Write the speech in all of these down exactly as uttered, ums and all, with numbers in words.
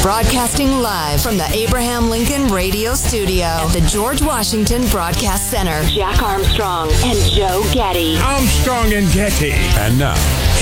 Broadcasting live from the Abraham Lincoln Radio Studio at the George Washington Broadcast Center. Jack Armstrong and Joe Getty. Armstrong and Getty. And now,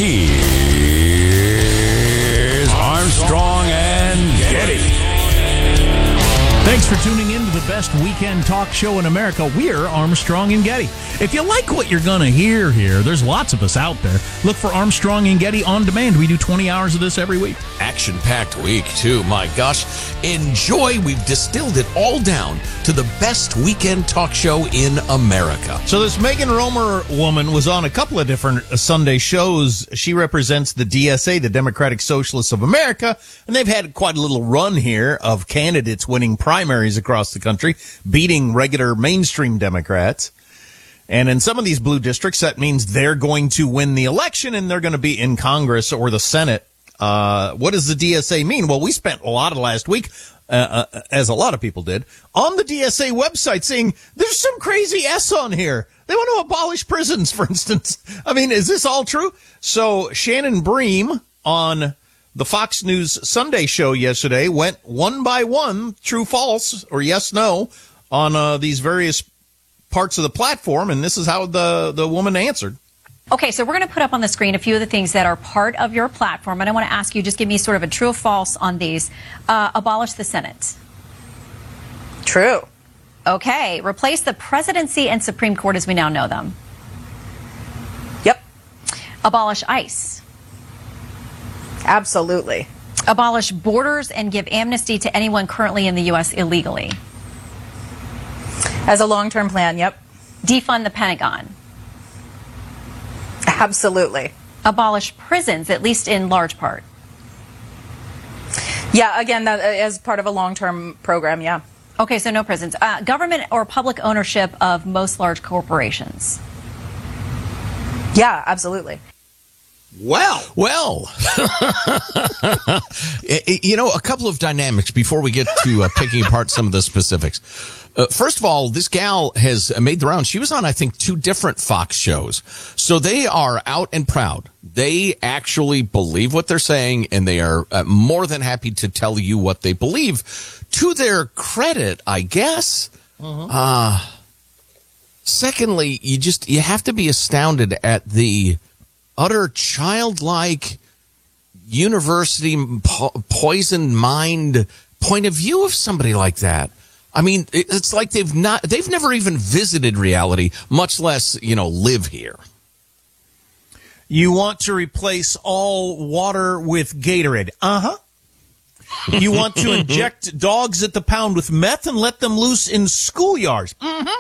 here's Armstrong and Getty. Thanks for tuning in to the best weekend talk show in America. We're Armstrong and Getty. If you like what you're going to hear here, there's lots of us out there. Look for Armstrong and Getty on demand. We do twenty hours of this every week. Action-packed week, too. My gosh. Enjoy. We've distilled it all down to the best weekend talk show in America. So this Megan Romer woman was on a couple of different Sunday shows. She represents the D S A, the Democratic Socialists of America, and they've had quite a little run here of candidates winning primaries across the country, beating regular mainstream Democrats. And in some of these blue districts, that means they're going to win the election and they're going to be in Congress or the Senate. Uh, what does the D S A mean? Well, we spent a lot of last week, uh, uh, as a lot of people did, on the D S A website saying there's some crazy S on here. They want to abolish prisons, for instance. I mean, is this all true? So Shannon Bream on the Fox News Sunday show yesterday went one by one, true, false, or yes, no, on uh, these various parts of the platform, and this is how the, the woman answered. Okay, so we're going to put up on the screen a few of the things that are part of your platform, and I want to ask you, just give me sort of a true or false on these. Uh, abolish the Senate. True. Okay, replace the presidency and Supreme Court as we now know them. Yep. Abolish ICE. Absolutely. Abolish borders and give amnesty to anyone currently in the U S illegally. As a long-term plan, yep. Defund the Pentagon. Absolutely. Abolish prisons, at least in large part. Yeah, again, that as part of a long-term program, yeah. Okay, so no prisons. Uh, government or public ownership of most large corporations. Yeah, absolutely. Well, well, you know, a couple of dynamics before we get to uh, picking apart some of the specifics. Uh, first of all, this gal has made the rounds. She was on, I think, two different Fox shows. So they are out and proud. They actually believe what they're saying, and they are uh, more than happy to tell you what they believe. To their credit, I guess. Uh-huh. Uh, secondly, you just, you have to be astounded at the utter childlike university po- poisoned mind point of view of somebody like that. I mean, it's like they've not, they've never even visited reality, much less, you know, live here. You want to replace all water with Gatorade. Uh-huh. You want to inject dogs at the pound with meth and let them loose in schoolyards. Mm-hmm.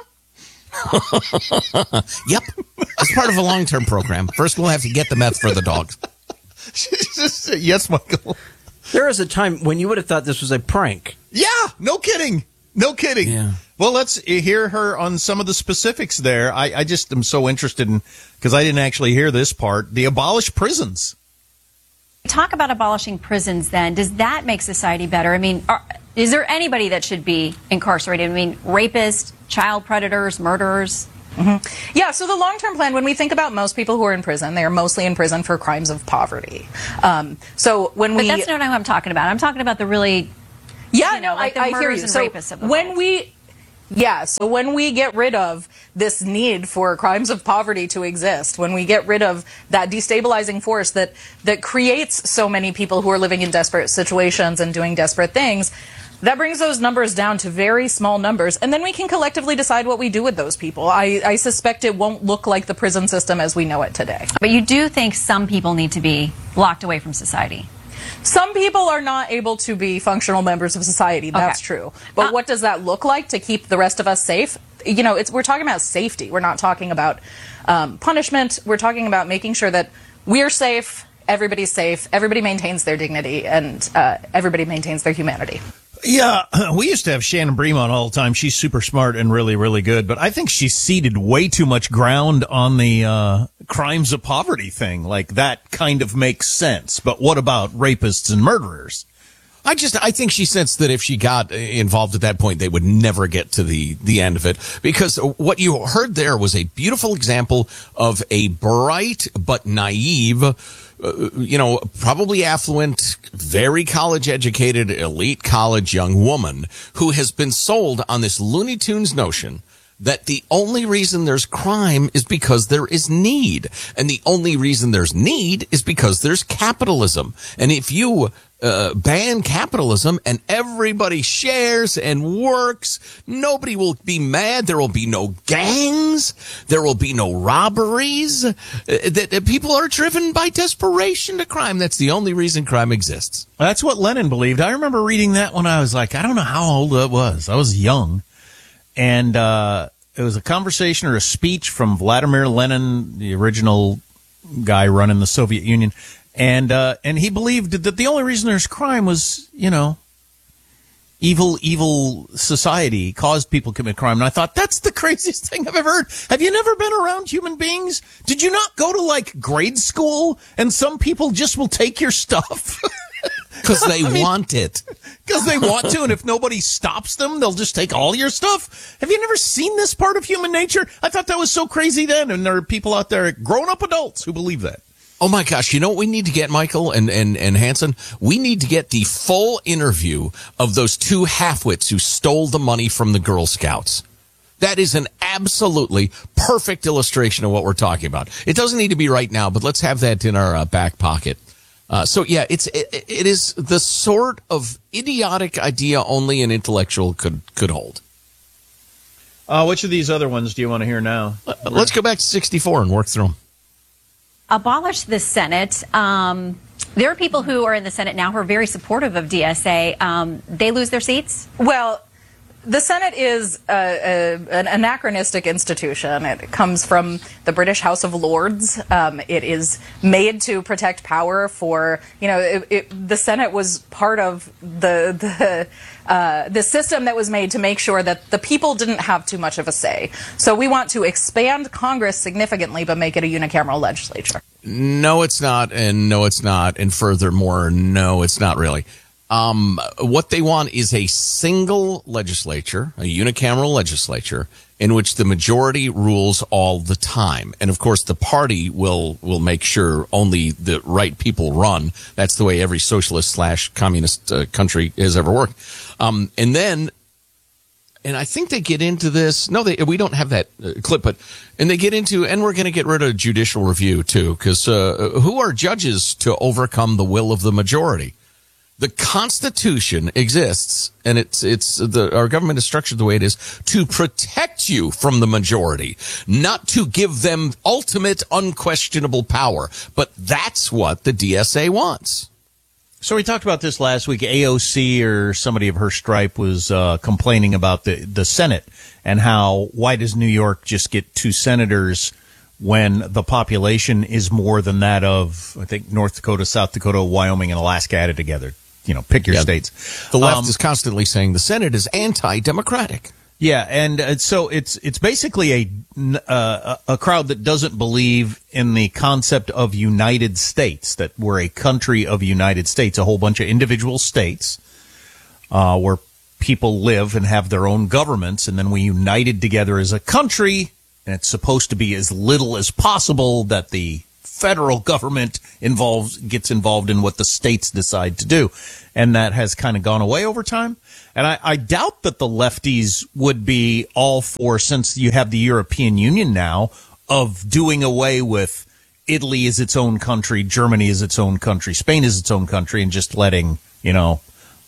Yep. As part of a long-term program. First, we'll have to get the meth for the dogs. Yes, Michael. There was a time when you would have thought this was a prank. Yeah, no kidding. No kidding. Yeah. Well, let's hear her on some of the specifics there. I, I just am so interested in, because I didn't actually hear this part, the abolish prisons. Talk about abolishing prisons then. Does that make society better? I mean, are, is there anybody that should be incarcerated? I mean, rapists, child predators, murderers? Mm-hmm. Yeah, so the long-term plan, when we think about most people who are in prison, they are mostly in prison for crimes of poverty. Um, so when but we... But that's not who I'm talking about. I'm talking about the really... Yeah, you know, like the I, I hear you. and So rapists of the when world. we, yeah, so when we get rid of this need for crimes of poverty to exist, when we get rid of that destabilizing force that that creates so many people who are living in desperate situations and doing desperate things, that brings those numbers down to very small numbers, and then we can collectively decide what we do with those people. I, I suspect it won't look like the prison system as we know it today. But you do think some people need to be locked away from society? Some people are not able to be functional members of society. That's Okay. true. But Uh, what does that look like to keep the rest of us safe? You know, it's, we're talking about safety. We're not talking about um, punishment. We're talking about making sure that we're safe, everybody's safe, everybody maintains their dignity, and uh, everybody maintains their humanity. Yeah, we used to have Shannon Bream on all the time. She's super smart and really, really good. But I think she ceded way too much ground on the uh, crimes of poverty thing. Like, that kind of makes sense. But what about rapists and murderers? I just, I think she sensed that if she got involved at that point, they would never get to the, the end of it. Because what you heard there was a beautiful example of a bright but naive, uh, you know, probably affluent, very college educated, elite college young woman who has been sold on this Looney Tunes notion that the only reason there's crime is because there is need. And the only reason there's need is because there's capitalism. And if you uh, ban capitalism and everybody shares and works, nobody will be mad. There will be no gangs. There will be no robberies. Uh, that, that people are driven by desperation to crime. That's the only reason crime exists. That's what Lenin believed. I remember reading that when I was like, I don't know how old I was. I was young. And uh, it was a conversation or a speech from Vladimir Lenin, the original guy running the Soviet Union. And uh, and he believed that the only reason there's crime was, you know, evil, evil society caused people to commit crime. And I thought, that's the craziest thing I've ever heard. Have you never been around human beings? Did you not go to, like, grade school? And some people just will take your stuff? Because they I mean, want it. Because they want to, and if nobody stops them, they'll just take all your stuff. Have you never seen this part of human nature? I thought that was so crazy then, and there are people out there, grown-up adults, who believe that. Oh, my gosh. You know what we need to get, Michael and, and, and Hanson? We need to get the full interview of those two halfwits who stole the money from the Girl Scouts. That is an absolutely perfect illustration of what we're talking about. It doesn't need to be right now, but let's have that in our uh, back pocket. Uh, so, yeah, it's it, it is the sort of idiotic idea only an intellectual could, could hold. Uh, which of these other ones do you want to hear now? Uh, let's go back to sixty-four and work through them. Abolish the Senate. Um, there are people who are in the Senate now who are very supportive of D S A. Um, they lose their seats? Well, the Senate is a, a, an anachronistic institution. It comes from the British House of Lords. Um, it is made to protect power for, you know, it, it, the Senate was part of the the uh, the system that was made to make sure that the people didn't have too much of a say. So we want to expand Congress significantly, but make it a unicameral legislature. No, it's not, and no, it's not, and furthermore, no, it's not really. Um, what they want is a single legislature, a unicameral legislature, in which the majority rules all the time. And of course, the party will, will make sure only the right people run. That's the way every socialist slash communist uh, country has ever worked. Um, and then, and I think they get into this. No, they, we don't have that uh, clip, but, and they get into, and we're going to get rid of judicial review too, because, uh, who are judges to overcome the will of the majority? The Constitution exists, and it's it's the our government is structured the way it is to protect you from the majority, not to give them ultimate, unquestionable power. But that's what the D S A wants. So we talked about this last week. A O C or somebody of her stripe was uh, complaining about the the Senate and how why does New York just get two senators when the population is more than that of, I think, North Dakota, South Dakota, Wyoming, and Alaska added together. You know, pick your yeah, states. The left um, is constantly saying the Senate is anti-democratic. Yeah, and uh, so it's it's basically a uh, a crowd that doesn't believe in the concept of United States, that we're a country of United States, a whole bunch of individual states uh, where people live and have their own governments, and then we united together as a country, and it's supposed to be as little as possible that the federal government involves gets involved in what the states decide to do. And that has kind of gone away over time. And I, I doubt that the lefties would be all for, since you have the European Union now, of doing away with Italy as its own country, Germany as its own country, Spain as its own country, and just letting, you know,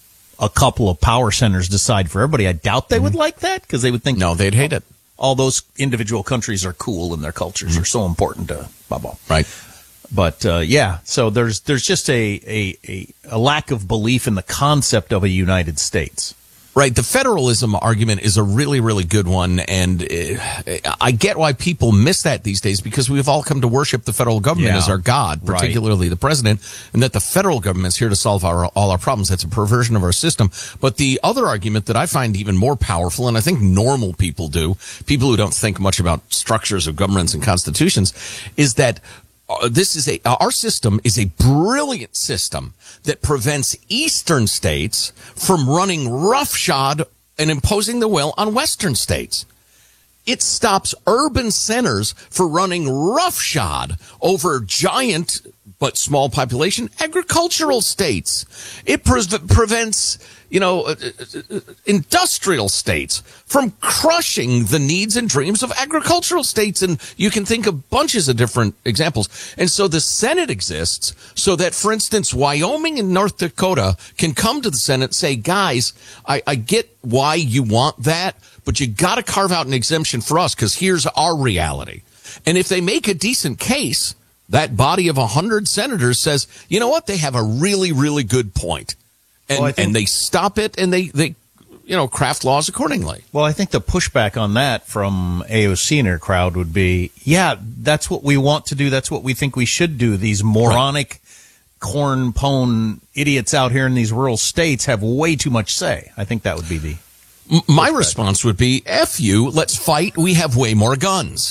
a couple of power centers decide for everybody. I doubt they mm-hmm. would like that, because they would think, no, they'd hate it. All those individual countries are cool and their cultures mm-hmm. are so important to blah, blah. Right. But, uh, yeah, so there's there's just a, a, a, a lack of belief in the concept of a United States. Right. The federalism argument is a really, really good one. And uh, I get why people miss that these days, because we've all come to worship the federal government yeah. as our God, particularly right. the president, and that the federal government's here to solve our, all our problems. That's a perversion of our system. But the other argument that I find even more powerful, and I think normal people do, people who don't think much about structures of governments and constitutions, is that uh, this is a our system is a brilliant system that prevents eastern states from running roughshod and imposing the will on western states. It stops urban centers for running roughshod over giant but small population agricultural states. It pre- prevents, you know, uh, uh, industrial states from crushing the needs and dreams of agricultural states. And you can think of bunches of different examples. And so the Senate exists so that, for instance, Wyoming and North Dakota can come to the Senate and say, guys, I, I get why you want that, but you got to carve out an exemption for us because here's our reality. And if they make a decent case, that body of one hundred senators says, you know what, they have a really, really good point. And, well, think, and they stop it and they, they, you know, craft laws accordingly. Well, I think the pushback on that from A O C and her crowd would be, yeah, that's what we want to do. That's what we think we should do. These moronic, right. corn-pone idiots out here in these rural states have way too much say. I think that would be the... My pushback. Response would be, F you, let's fight. We have way more guns.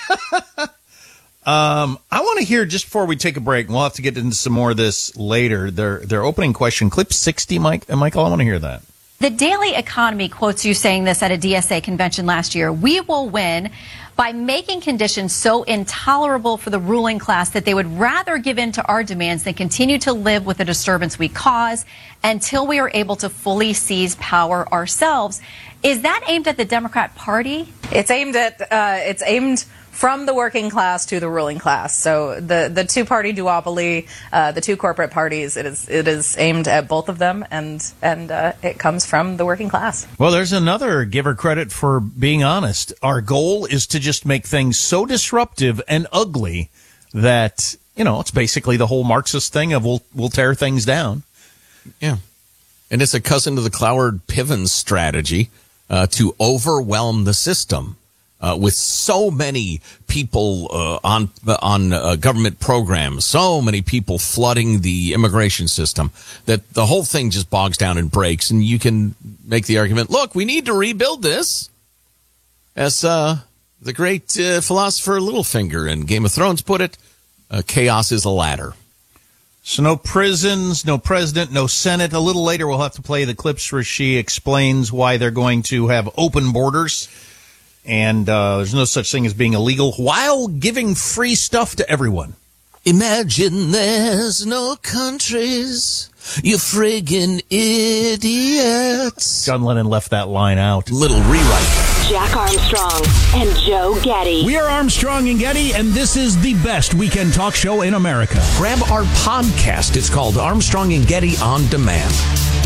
Um, I want to hear, just before we take a break, and we'll have to get into some more of this later, their their opening question, clip sixty, Mike, Michael, I want to hear that. The Daily Economy quotes you saying this at a D S A convention last year. We will win by making conditions so intolerable for the ruling class that they would rather give in to our demands than continue to live with the disturbance we cause until we are able to fully seize power ourselves. Is that aimed at the Democrat Party? It's aimed at, uh, it's aimed from the working class to the ruling class. So the, the two-party duopoly, uh, the two corporate parties, it is it is aimed at both of them, and and uh, it comes from the working class. Well, there's another, give her credit for being honest. Our goal is to just make things so disruptive and ugly that, you know, it's basically the whole Marxist thing of we'll, we'll tear things down. Yeah. And it's a cousin to the Cloward-Piven strategy uh, to overwhelm the system. Uh, with so many people uh, on on uh, government programs, so many people flooding the immigration system, that the whole thing just bogs down and breaks. And you can make the argument, look, we need to rebuild this. As uh, the great uh, philosopher Littlefinger in Game of Thrones put it, uh, chaos is a ladder. So no prisons, no president, no Senate. A little later we'll have to play the clips where she explains why they're going to have open borders. And uh, there's no such thing as being illegal while giving free stuff to everyone. Imagine there's no countries, you friggin' idiots. John Lennon left that line out. Little rewrite. Jack Armstrong and Joe Getty. We are Armstrong and Getty, and this is the best weekend talk show in America. Grab our podcast. It's called Armstrong and Getty On Demand.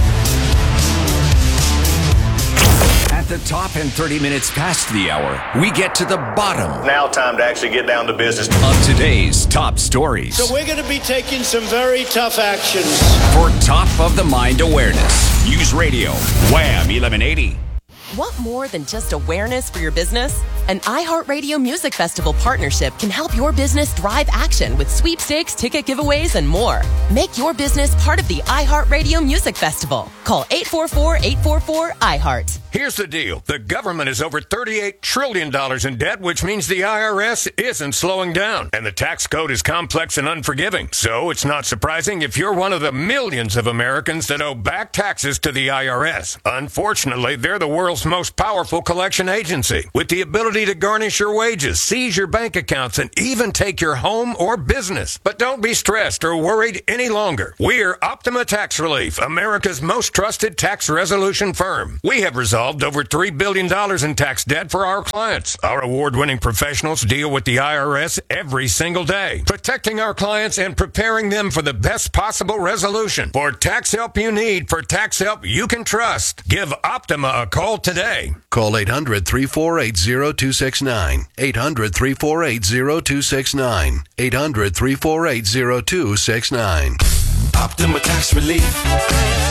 At the top and thirty minutes past the hour, we get to the bottom. Now time to actually get down to business. Of today's top stories. So we're going to be taking some very tough actions. For top of the mind awareness. News Radio, Wham eleven eighty. Want more than just awareness for your business? An iHeartRadio Music Festival partnership can help your business drive action with sweepstakes, ticket giveaways, and more. Make your business part of the iHeartRadio Music Festival. Call eight four four, eight four four, I heart. Here's the deal. The government is over thirty-eight trillion dollars in debt, which means the I R S isn't slowing down. And the tax code is complex and unforgiving. So it's not surprising if you're one of the millions of Americans that owe back taxes to the I R S. Unfortunately, they're the world's most powerful collection agency, with the ability to garnish your wages, seize your bank accounts, and even take your home or business. But don't be stressed or worried any longer. We're Optima Tax Relief, America's most trusted tax resolution firm. We have resolved over three billion dollars in tax debt for our clients. Our award-winning professionals deal with the I R S every single day, protecting our clients and preparing them for the best possible resolution. For tax help you need, for tax help you can trust, give Optima a call today. Call eight hundred, three four eight, zero two six nine. eight hundred, three four eight, zero two six nine. eight hundred, three four eight, zero two six nine. Optima Tax Relief.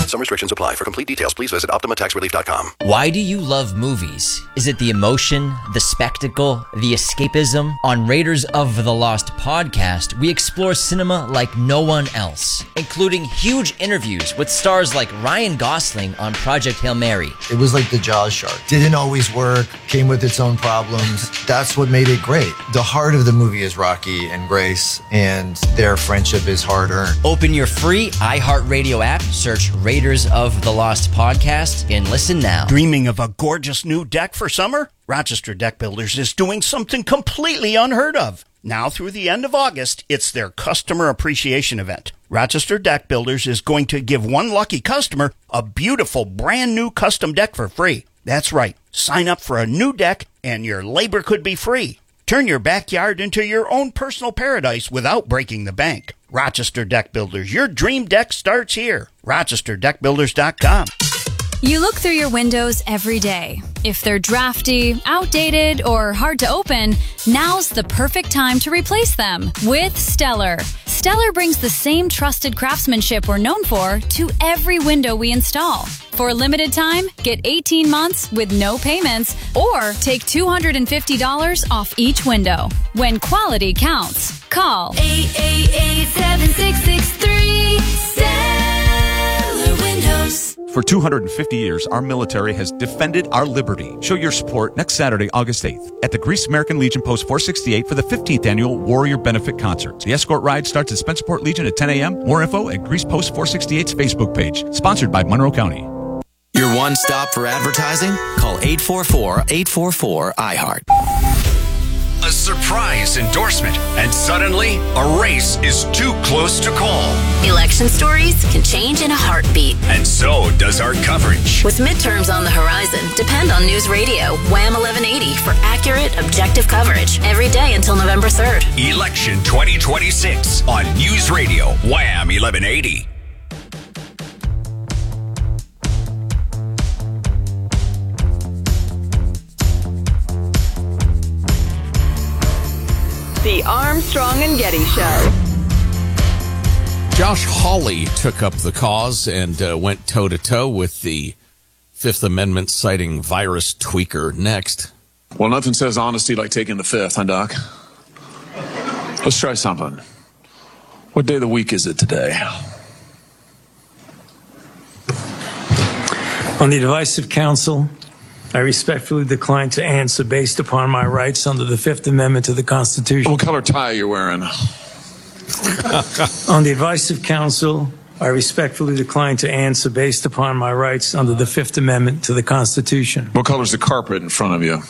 Some restrictions apply. For complete details, please visit Optima Tax Relief dot com. Why do you love movies? Is it the emotion, the spectacle, the escapism? On Raiders of the Lost podcast, we explore cinema like no one else, including huge interviews with stars like Ryan Gosling on Project Hail Mary. It was like the Jaws shark. Didn't always work, came with its own problems. That's what made it great. The heart of the movie is Rocky and Grace, and their friendship is hard-earned. Open your free iHeartRadio app, search Raiders of the Lost podcast, and listen now. Dreaming of a gorgeous new deck for summer? Rochester Deck Builders is doing something completely unheard of. Now through the end of August, it's their customer appreciation event. Rochester Deck Builders is going to give one lucky customer a beautiful brand new custom deck for free. That's right. Sign up for a new deck and your labor could be free. Turn your backyard into your own personal paradise without breaking the bank. Rochester Deck Builders, your dream deck starts here. Rochester Deck Builders dot com. You look through your windows every day. If they're drafty, outdated, or hard to open, now's the perfect time to replace them with Stellar. Stellar brings the same trusted craftsmanship we're known for to every window we install. For a limited time, get eighteen months with no payments or take two hundred fifty dollars off each window. When quality counts, call eight eight eight, seven six six three, Stellar Windows. For two hundred fifty years, our military has defended our liberty. Show your support next Saturday, August eighth, at the Greece American Legion Post four sixty-eight for the fifteenth Annual Warrior Benefit Concert. The escort ride starts at Spencerport Legion at ten a.m. More info at Greece Post four sixty-eight's Facebook page. Sponsored by Monroe County. Your one stop for advertising? Call eight four four, eight four four, I heart. A surprise endorsement, and suddenly a race is too close to call. Election stories can change in a heartbeat. And so does our coverage. With midterms on the horizon, depend on News Radio Wham eleven eighty for accurate, objective coverage every day until November third. Election twenty twenty-six on News Radio Wham eleven eighty. The Armstrong and Getty Show. Josh Hawley took up the cause and uh, went toe-to-toe with the Fifth Amendment citing virus tweaker next. Well, nothing says honesty like taking the Fifth, huh, Doc? Let's try something. What day of the week is it today? On the advice of counsel, I respectfully decline to answer based upon my rights under the Fifth Amendment to the Constitution. What color tie are you wearing? On the advice of counsel, I respectfully decline to answer based upon my rights under the Fifth Amendment to the Constitution. What color's the carpet in front of you?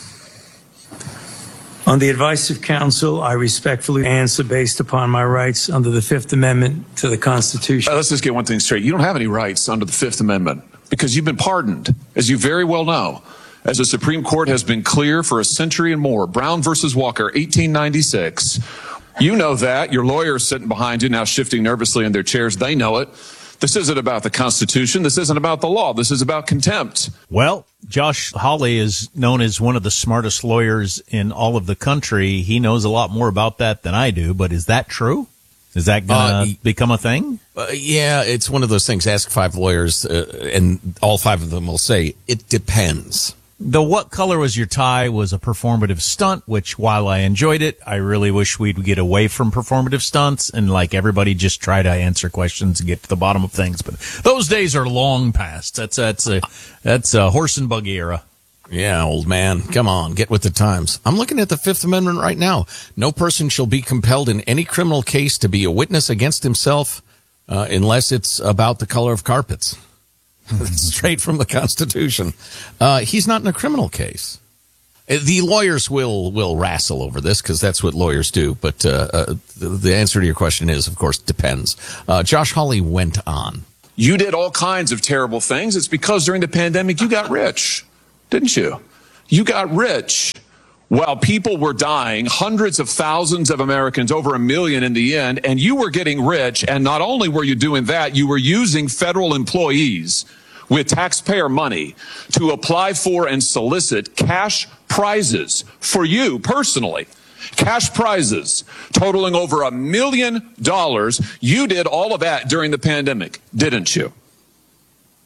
On the advice of counsel, I respectfully answer based upon my rights under the Fifth Amendment to the Constitution. Uh, let's just get one thing straight. You don't have any rights under the Fifth Amendment because you've been pardoned, as you very well know. As the Supreme Court has been clear for a century and more, Brown versus Walker, eighteen ninety-six. You know that. Your lawyers sitting behind you now shifting nervously in their chairs. They know it. This isn't about the Constitution. This isn't about the law. This is about contempt. Well, Josh Hawley is known as one of the smartest lawyers in all of the country. He knows a lot more about that than I do, but is that true? Is that going to uh, become a thing? Uh, yeah, it's one of those things. Ask five lawyers, uh, and all five of them will say, it depends. The what color was your tie was a performative stunt, which while I enjoyed it, I really wish we'd get away from performative stunts and like everybody just try to answer questions and get to the bottom of things. But those days are long past. That's, that's a, that's a horse and buggy era. Yeah, old man. Come on, get with the times. I'm looking at the Fifth Amendment right now. No person shall be compelled in any criminal case to be a witness against himself uh, unless it's about the color of carpets. Straight from the Constitution. Uh, he's not in a criminal case. The lawyers will will wrestle over this because that's what lawyers do. But uh, uh, the, the answer to your question is, of course, depends. Uh, Josh Hawley went on. You did all kinds of terrible things. It's because during the pandemic you got rich, didn't you? You got rich while people were dying, hundreds of thousands of Americans, over a million in the end, and you were getting rich. And not only were you doing that, you were using federal employees with taxpayer money to apply for and solicit cash prizes for you personally. Cash prizes totaling over a million dollars. You did all of that during the pandemic, didn't you?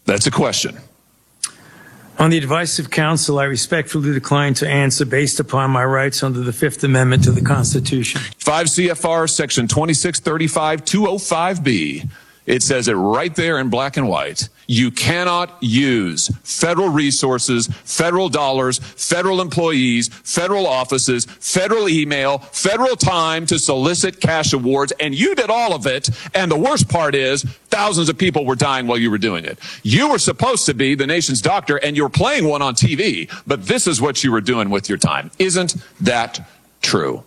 That's a question. On the advice of counsel, I respectfully decline to answer based upon my rights under the Fifth Amendment to the Constitution. five C F R Section twenty-six thirty-five two oh five B. It says it right there in black and white. You cannot use federal resources, federal dollars, federal employees, federal offices, federal email, federal time to solicit cash awards. And you did all of it. And the worst part is thousands of people were dying while you were doing it. You were supposed to be the nation's doctor and you're playing one on T V, but this is what you were doing with your time. Isn't that true?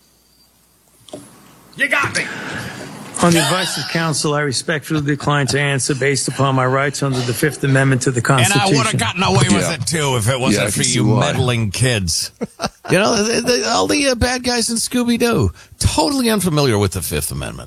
You got me. On the advice of counsel, I respectfully decline to answer based upon my rights under the Fifth Amendment to the Constitution. And I would have gotten away with Yeah. it, too, if it wasn't Yeah, I for can see you why. meddling kids. You know, the, the, all the uh, bad guys in Scooby-Doo, totally unfamiliar with the Fifth Amendment.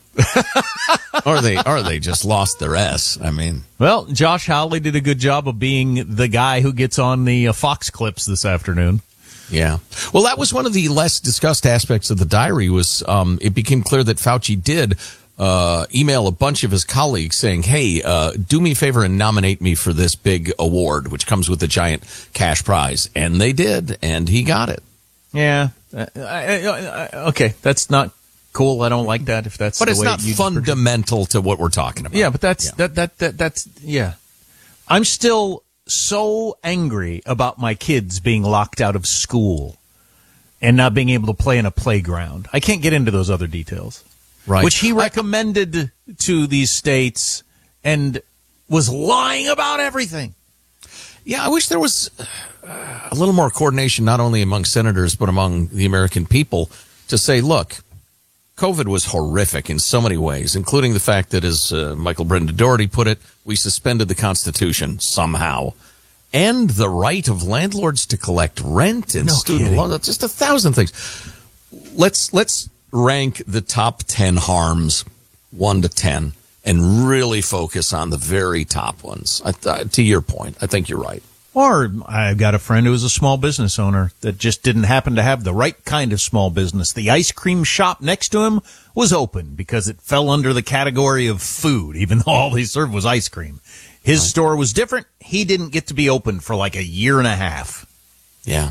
or they or they just lost their S. I mean. Well, Josh Hawley did a good job of being the guy who gets on the uh, Fox clips this afternoon. Yeah. Well, that was one of the less discussed aspects of the diary was um, it became clear that Fauci did uh, email a bunch of his colleagues saying, hey, uh, do me a favor and nominate me for this big award, which comes with a giant cash prize. And they did, and he got it. Yeah. Uh, I, I, I, okay, that's not cool. I don't like that if that's But the it's way not you fundamental to what we're talking about. Yeah, but that's Yeah. that, that that that's yeah. I'm still so angry about my kids being locked out of school and not being able to play in a playground. I can't get into those other details. Right. Which he recommended to these states and was lying about everything. Yeah, I wish there was a little more coordination, not only among senators, but among the American people to say, look, COVID was horrific in so many ways, including the fact that, as uh, Michael Brendan Doherty put it, we suspended the Constitution somehow. And the right of landlords to collect rent and No student kidding. loans, just a thousand things. Let's, let's rank the top ten harms, one to ten, and really focus on the very top ones. I th- to your point, I think you're right. Or I've got a friend who was a small business owner that just didn't happen to have the right kind of small business. The ice cream shop next to him was open because it fell under the category of food, even though all he served was ice cream. His right. store was different. He didn't get to be open for like a year and a half. Yeah.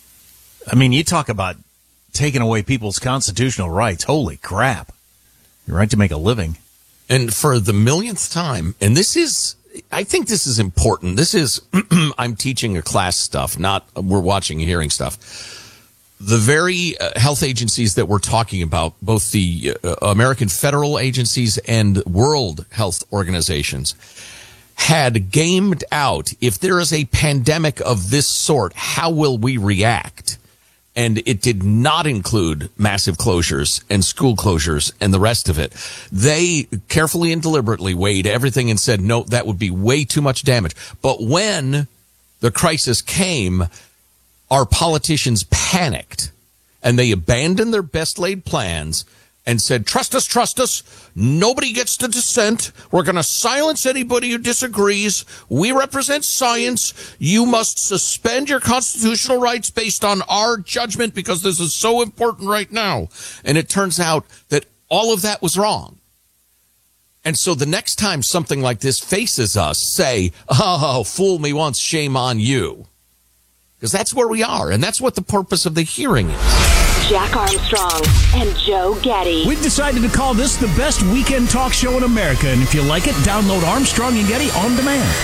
I mean, you talk about taking away people's constitutional rights. Holy crap. Your right to make a living. And for the millionth time, and this is, I think this is important. This is, I'm teaching a class stuff, not we're watching and hearing stuff. The very uh, health agencies that we're talking about, both the uh, American federal agencies and World Health Organizations, had gamed out, if there is a pandemic of this sort, how will we react? And it did not include massive closures and school closures and the rest of it. They carefully and deliberately weighed everything and said, no, that would be way too much damage. But when the crisis came, our politicians panicked and they abandoned their best laid plans and said, trust us, trust us. Nobody gets to dissent. We're going to silence anybody who disagrees. We represent science. You must suspend your constitutional rights based on our judgment because this is so important right now. And it turns out that all of that was wrong. And so the next time something like this faces us, say, oh, fool me once, shame on you. Because that's where we are. And that's what the purpose of the hearing is. Jack Armstrong and Joe Getty. We've decided to call this the best weekend talk show in America. And if you like it, download Armstrong and Getty on demand.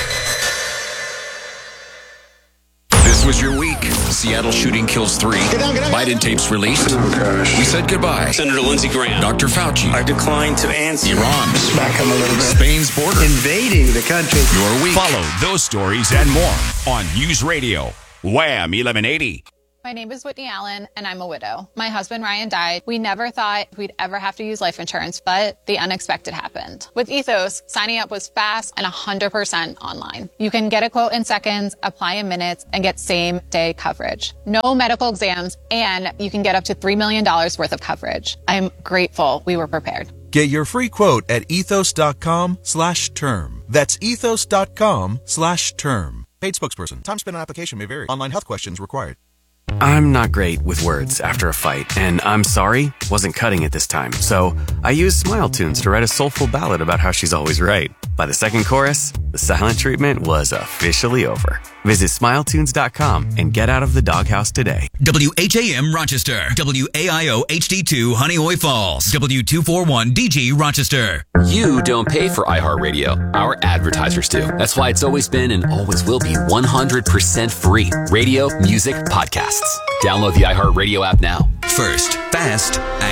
This was your week. Seattle shooting kills three. Get down, get down, Biden tapes released. Oh, gosh. We said goodbye. Senator Lindsey Graham. Doctor Fauci. I decline to answer. Iran. Smack him a little bit. Spain's border. Invading the country. Your week. Follow those stories and more on News Radio. Wham eleven eighty. My name is Whitney Allen, and I'm a widow. My husband, Ryan, died. We never thought we'd ever have to use life insurance, but the unexpected happened. With Ethos, signing up was fast and one hundred percent online. You can get a quote in seconds, apply in minutes, and get same-day coverage. No medical exams, and you can get up to three million dollars worth of coverage. I'm grateful we were prepared. Get your free quote at ethos.com slash term. That's ethos.com slash term. Paid spokesperson. Time spent on application may vary. Online health questions required. I'm not great with words after a fight, and I'm sorry wasn't cutting it this time. So I used Smile Tunes to write a soulful ballad about how she's always right. By the second chorus, the silent treatment was officially over. Visit smile tunes dot com and get out of the doghouse today. W H A M Rochester, W A I O H D two Honeoye Falls, W two forty-one D G Rochester. You don't pay for iHeartRadio. Our advertisers do. That's why it's always been and always will be one hundred percent free. Radio, music, podcasts. Download the iHeartRadio app now. First, fast,